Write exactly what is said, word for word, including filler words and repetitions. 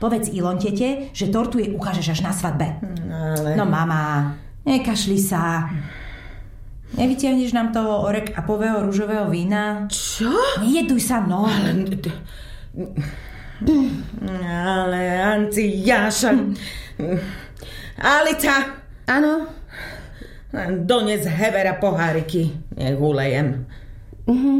Povedz Ilontete, že tortu jej ukážeš až na svadbe. Ale... No mama, nekašli sa. Nevytiahneš nám toho orek-apového rúžového vína? Čo? Nejeduj sa, no. Ale... Ale Anci, Jáša... Alica! Áno? Dones Hevera poháriky, nech ulejem. Mhm.